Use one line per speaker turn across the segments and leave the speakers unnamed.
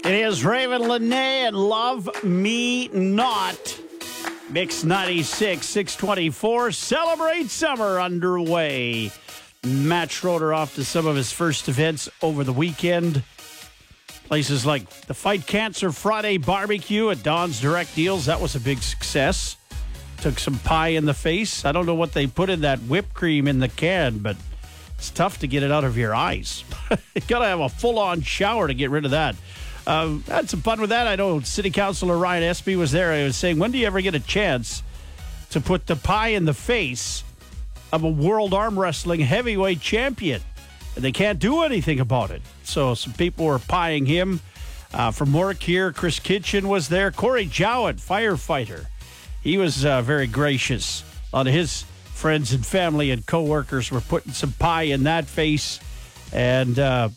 It is Raven Lene and Love Me Not. Mix 96, 624. Celebrate Summer underway. Matt Schroeder off to some of his first events over the weekend. Places like the Fight Cancer Friday Barbecue at Don's Direct Deals. That was a big success. Took some pie in the face. I don't know what they put in that whipped cream in the can, but it's tough to get it out of your eyes. You got to have a full-on shower to get rid of that. Had some fun with that. I know City Councilor Ryan Espy was there. I was saying, when do you ever get a chance to put the pie in the face of a world arm wrestling heavyweight champion? And they can't do anything about it. So some people were pieing him. From work here, Chris Kitchen was there. Corey Jowett, firefighter. He was very gracious. A lot of his friends and family and co-workers were putting some pie in that face. And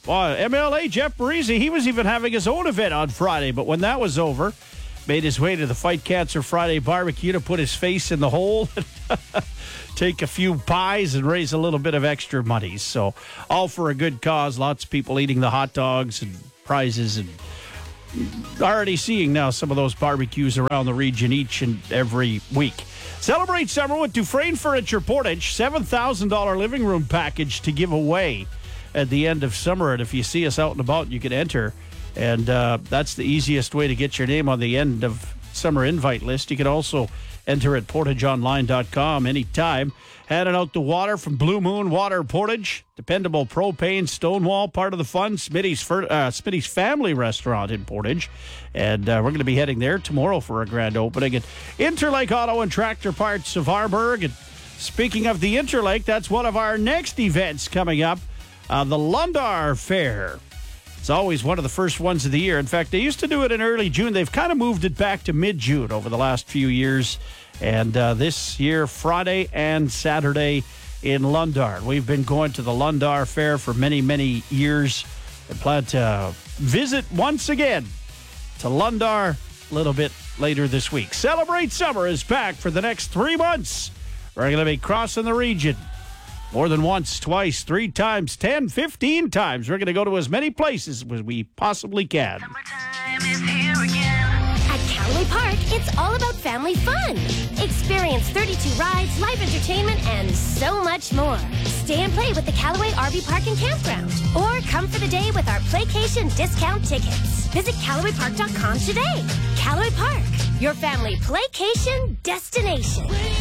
MLA Jeff Parisi, he was even having his own event on Friday. But when that was over, made his way to the Fight Cancer Friday Barbecue to put his face in the hole, take a few pies and raise a little bit of extra money. So all for a good cause. Lots of people eating the hot dogs and prizes, and already seeing now some of those barbecues around the region each and every week. Celebrate summer with Dufresne Furniture Portage. $7,000 living room package to give away at the end of summer. And if you see us out and about, you can enter. And that's the easiest way to get your name on the end of summer invite list. You can also enter at portageonline.com anytime. Handing out the water from Blue Moon Water Portage. Dependable propane, Stonewall, part of the fun. Smitty's Family Restaurant in Portage. And we're going to be heading there tomorrow for a grand opening. And Interlake Auto and Tractor Parts of Arborg. And speaking of the Interlake, that's one of our next events coming up. The Lundar Fair. It's always one of the first ones of the year. In fact, they used to do it in early June. They've kind of moved it back to mid-June over the last few years. And this year, Friday and Saturday in Lundar. We've been going to the Lundar Fair for many, many years. I plan to visit once again to Lundar a little bit later this week. Celebrate Summer is back for the next 3 months. We're going to be crossing the region. More than once, twice, 3 times, 10, 15 times. We're going to go to as many places as we possibly can.
Summertime is here again. At Callaway Park, it's all about family fun. Experience 32 rides, live entertainment, and so much more. Stay and play with the Callaway RV Park and Campground. Or come for the day with our Playcation discount tickets. Visit CallawayPark.com today. Callaway Park, your family Playcation destination.